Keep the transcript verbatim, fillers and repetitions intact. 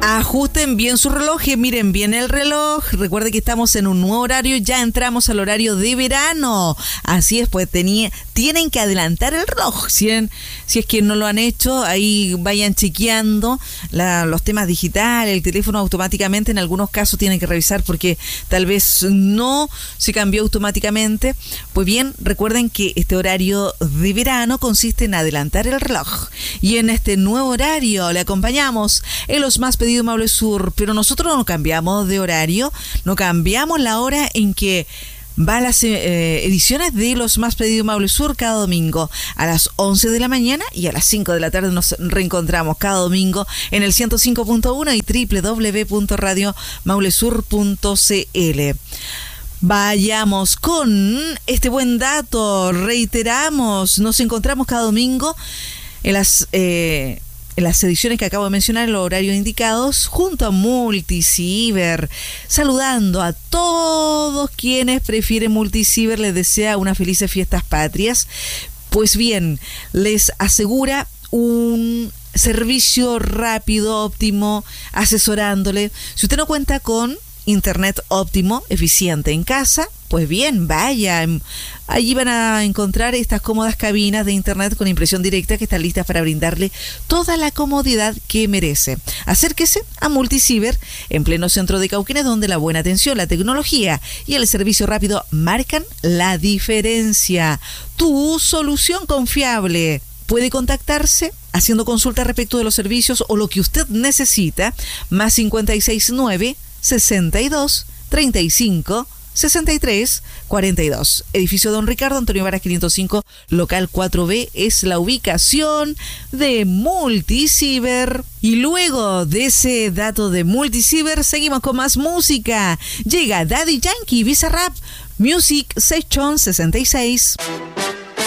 Ajusten bien su reloj, miren bien el reloj. Recuerde que estamos en un nuevo horario, ya entramos al horario de verano. Así es, pues tenía, tienen que adelantar el reloj. Si, en, si es que no lo han hecho, ahí vayan chequeando la, los temas digitales, el teléfono automáticamente. En algunos casos tienen que revisar porque tal vez no se cambió automáticamente. Pues bien, recuerden que este horario de verano consiste en adelantar el reloj. Y en este nuevo horario le acompañamos en los más pedidos Maule Sur, pero nosotros no cambiamos de horario, no cambiamos la hora en que va las eh, ediciones de los más pedidos Maule Sur cada domingo a las once de la mañana y a las cinco de la tarde nos reencontramos cada domingo en el ciento cinco punto uno y doble u doble u doble u punto radio maulesur punto c l. Vayamos con este buen dato, reiteramos, nos encontramos cada domingo en las... Eh, En las ediciones que acabo de mencionar, en los horarios indicados, junto a Multiciber, saludando a todos quienes prefieren Multiciber, les desea unas felices fiestas patrias. Pues bien, les asegura un servicio rápido, óptimo, asesorándole. Si usted no cuenta con internet óptimo, eficiente en casa, pues bien, vaya, allí van a encontrar estas cómodas cabinas de internet con impresión directa que están listas para brindarle toda la comodidad que merece. Acérquese a Multiciber en pleno centro de Cauquenes, donde la buena atención, la tecnología y el servicio rápido marcan la diferencia. Tu solución confiable. Puede contactarse haciendo consultas respecto de los servicios o lo que usted necesita, más cincuenta y seis nueve, sesenta y dos, treinta y cinco, sesenta y tres, cuarenta y dos. Edificio Don Ricardo, Antonio Varas quinientos cinco, local cuatro B, es la ubicación de Multiciber. Y luego de ese dato de Multiciber, seguimos con más música. Llega Daddy Yankee, Bizarrap, Music Session sesenta y seis.